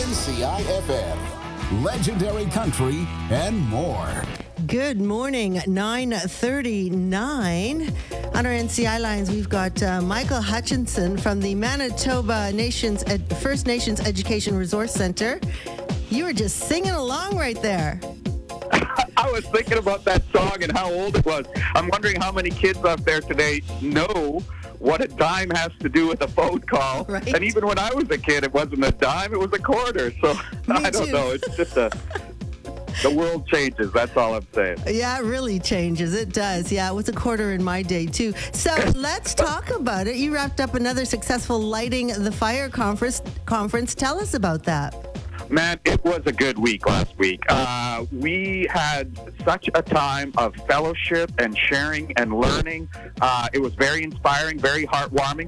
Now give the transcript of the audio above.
NCI-FM, legendary country, and more. Good morning, 9:39. On our NCI lines, we've got Michael Hutchinson from the Manitoba First Nations Education Resource Center. You were just singing along right there. I was thinking about that song and how old it was. I'm wondering how many kids out there today know what a dime has to do with a phone call. Right. And even when I was a kid, it wasn't a dime, it was a quarter. So I don't know. It's just the world changes. That's all I'm saying. Yeah, it really changes. It does. Yeah, it was a quarter in my day, too. So let's talk about it. You wrapped up another successful Lighting the Fire conference. Tell us about that. Man, it was a good week last week. We had such a time of fellowship and sharing and learning. It was very inspiring, very heartwarming.